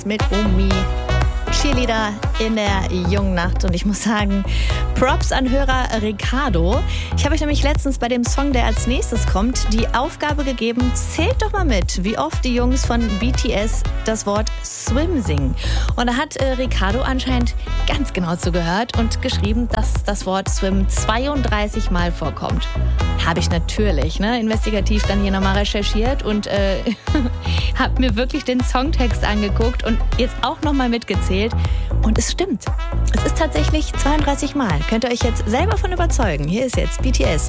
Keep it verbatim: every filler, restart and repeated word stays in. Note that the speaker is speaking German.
mit Omi. Cheerleader in der jungen Nacht. Und ich muss sagen, Props an Hörer Ricardo. Ich habe euch nämlich letztens bei dem Song, der als nächstes kommt, die Aufgabe gegeben, zählt doch mal mit, wie oft die Jungs von B T S das Wort Swim singen. Und da hat äh, Ricardo anscheinend ganz genau zugehört und geschrieben, dass das Wort Swim zweiunddreißig Mal vorkommt. Habe ich natürlich ne, investigativ dann hier nochmal recherchiert und äh, habe mir wirklich den Songtext angeguckt und jetzt auch nochmal mitgezählt. Und es stimmt. Es ist tatsächlich zweiunddreißig Mal. Könnt ihr euch jetzt selber von überzeugen. Hier ist jetzt B T S.